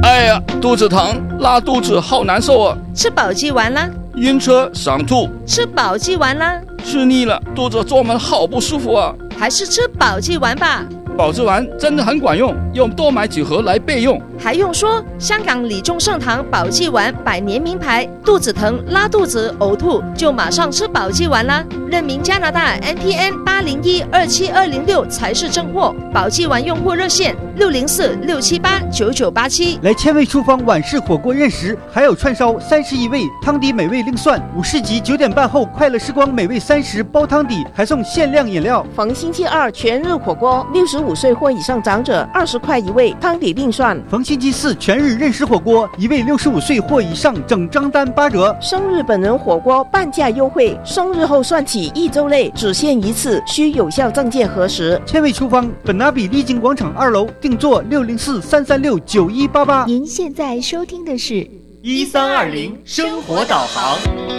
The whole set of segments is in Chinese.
哎呀，肚子疼，拉肚子好难受啊！ 吃保济丸啦。 晕车想吐， 吃保济丸啦。 吃腻了，肚子坐满好不舒服啊！ 还是吃保济丸吧。 保济丸真的很管用，用多买几盒来备用。 还用说，香港李宗盛堂保济丸100年名牌，肚子疼、拉肚子、呕吐就马上吃保济丸啦。认明加拿大 NPN 801-27206才是正货。保济丸用户热线604-678-9987。 来千味厨房晚市火锅认识，还有串烧31味，汤底美味另算。午市集9点半后，快乐时光美味30包汤底，还送限量饮料。 逢星期二全日火锅，65岁或以上长者20块一位，汤底另算。 逢星期四全日认识火锅，一位65岁或以上整张单8折。 生日本人火锅半价优惠，生日后算起1周内只限一次，需有效证件核实。 千味厨房本拿比丽景广场2楼，定座604-336-9188。 您现在收听的是 1320生活导航。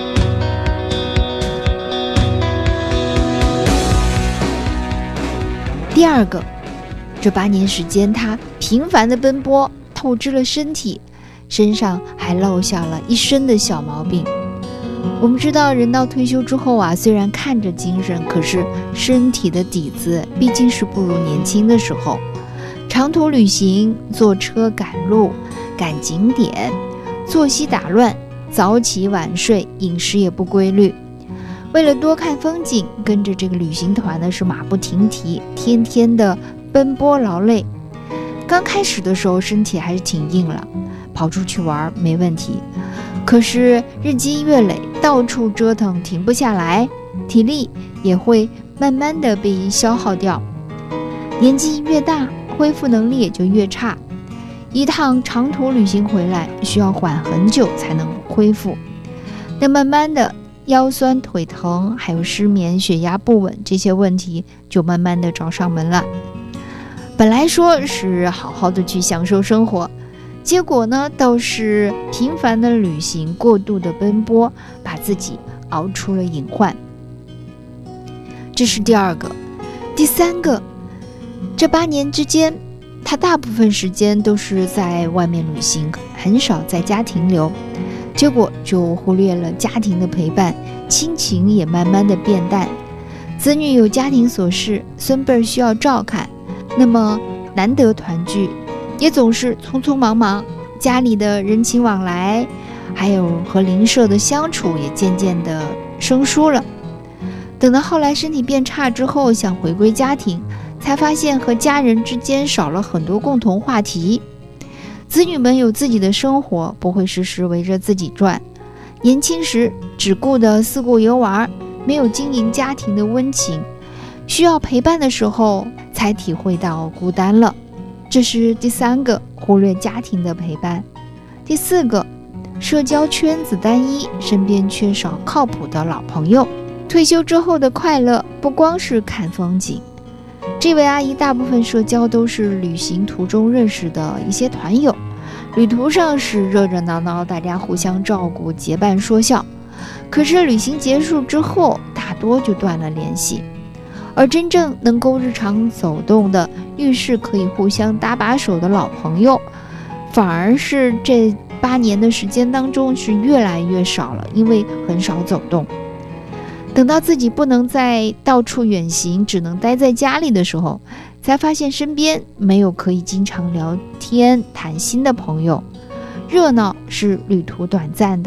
第二个，这8年时间，他频繁的奔波，透支了身体，身上还落下了一身的小毛病。我们知道，人到退休之后啊，虽然看着精神，可是身体的底子毕竟是不如年轻的时候。长途旅行，坐车赶路，赶景点，作息打乱，早起晚睡，饮食也不规律。为了多看风景，跟着这个旅行团呢是马不停蹄，天天的奔波劳累。刚开始的时候身体还是挺硬朗，跑出去玩没问题。可是日积月累，到处折腾，停不下来，体力也会慢慢的被消耗掉。年纪越大，恢复能力也就越差。一趟长途旅行回来，需要缓很久才能恢复。那慢慢的，腰酸腿疼，还有失眠、血压不稳这些问题就慢慢的找上门了。本来说是好好的去享受生活，结果呢倒是频繁的旅行，过度的奔波，把自己熬出了隐患。这是第二个。第三个，这8年之间，他大部分时间都是在外面旅行，很少在家停留，结果就忽略了家庭的陪伴，亲情也慢慢的变淡。子女有家庭琐事，孙辈需要照看，那么难得团聚，也总是匆匆忙忙，家里的人情往来，还有和邻舍的相处也渐渐的生疏了。等到后来身体变差之后，想回归家庭，才发现和家人之间少了很多共同话题。子女们有自己的生活，不会时时围着自己转。年轻时只顾得四顾游玩，没有经营家庭的温情，需要陪伴的时候才体会到孤单了。这是第三个，忽略家庭的陪伴。第四个，社交圈子单一，身边缺少靠谱的老朋友。退休之后的快乐不光是看风景，这位阿姨大部分社交都是旅行途中认识的一些团友，旅途上是热热闹闹，大家互相照顾，结伴说笑。可是旅行结束之后，大多就断了联系。而真正能够日常走动的，遇事可以互相搭把手的老朋友，反而是这8年的时间当中是越来越少了，因为很少走动。等到自己不能再到处远行，只能待在家里的时候，才发现身边没有可以经常聊天谈心的朋友。热闹是旅途短暂的，